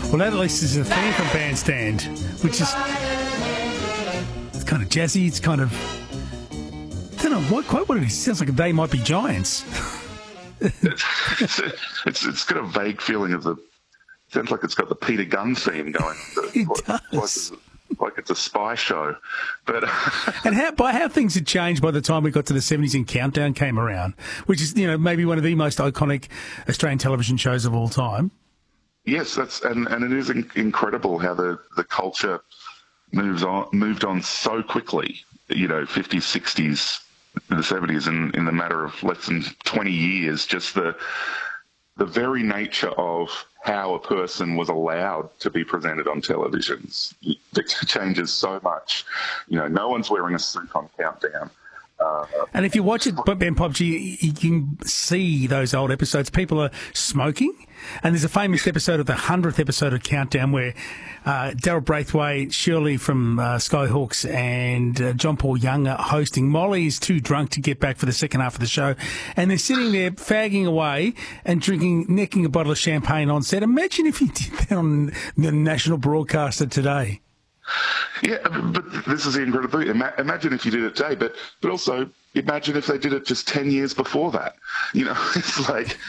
Well, that at least is a theme from Bandstand, which is it's kind of jazzy. It's kind of I don't know quite what it is. It sounds like They Might Be Giants. It's got a vague feeling of sounds like it's got the Peter Gunn theme going. It does. Like it's a spy show. But and how things had changed by the time we got to the 70s and Countdown came around, which is, maybe one of the most iconic Australian television shows of all time. Yes, and it is incredible how the culture moved on so quickly. 50s, 60s, the 70s, in the matter of less than 20 years. Just the very nature of how a person was allowed to be presented on televisions it changes so much. No one's wearing a suit on Countdown. And if you watch it, Ben PUBG, you can see those old episodes. People are smoking. And there's a famous episode of the 100th episode of Countdown where Daryl Braithwaite, Shirley from Skyhawks, and John Paul Young are hosting. Molly is too drunk to get back for the second half of the show. And they're sitting there fagging away and necking a bottle of champagne on set. Imagine if you did that on the national broadcaster today. Yeah, but this is the incredible thing. Imagine if you did it today, but also imagine if they did it just 10 years before that. It's like